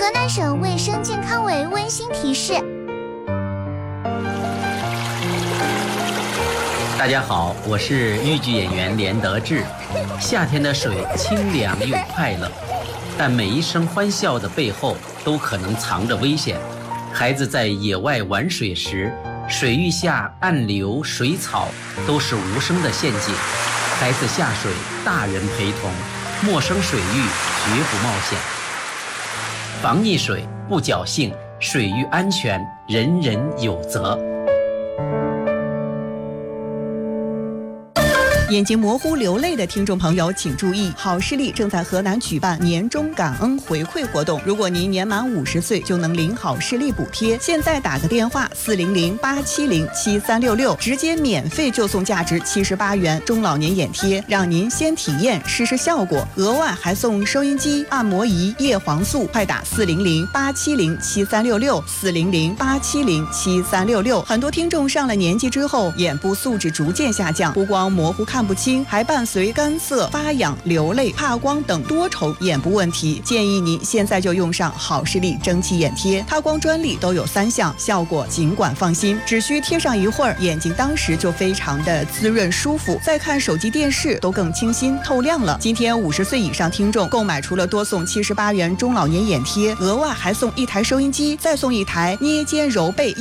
河南省卫生健康委温馨提示。 大家好，我是豫剧演员连德志。夏天的水清凉又快乐，但每一声欢笑的背后都可能藏着危险。孩子在野外玩水时，水域下暗流水草都是无声的陷阱。孩子下水，大人陪同，陌生水域绝不冒险。防溺水不侥幸，水域安全人人有责。 眼睛模糊流泪的听众朋友请注意，好视力正在河南举办年终感恩回馈活动，如果您年满50岁就能领好视力补贴。现在打个电话400-870-7366，直接免费就送价值78元中老年眼贴，让您先体验试试效果，额外还送收音机、按摩仪、叶黄素。快打400-870-7366，400-870-7366。很多听众上了年纪之后，眼部素质逐渐下降，不光模糊看不清，还伴随干涩、发痒、流泪、怕光等多重眼部问题。建议您现在就用上好视力蒸汽眼贴，它光专利都有3项，效果尽管放心，只需贴上一会儿，眼睛当时就非常的滋润舒服，再看手机电视都更清新透亮了。今天50岁以上听众购买除了多送78元中老年眼贴，额外还送1台收音机，再送1台捏肩揉背